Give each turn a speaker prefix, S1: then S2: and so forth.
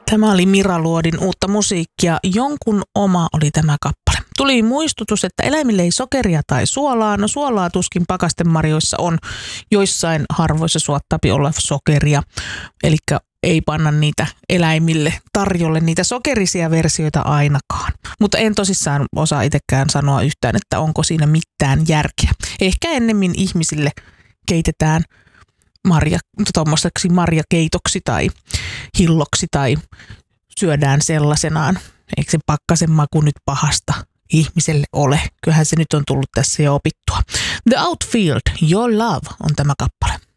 S1: Tämä oli Mira Luodin uutta musiikkia. Jonkun oma oli tämä kappale. Tuli muistutus, että eläimille ei sokeria tai suolaa. No suolaa tuskin pakastemarjoissa on. Joissain harvoissa suottaapi olla sokeria. Eli ei panna niitä eläimille tarjolle niitä sokerisia versioita ainakaan. Mutta en tosissaan osaa itsekään sanoa yhtään, että onko siinä mitään järkeä. Ehkä ennemmin ihmisille keitetään tuommoiseksi marjakeitoksi tai hilloksi tai syödään sellaisenaan. Eikö se pakkasen maku nyt pahasta ihmiselle ole? Kyllähän se nyt on tullut tässä jo opittua. The Outfield, Your Love on tämä kappale.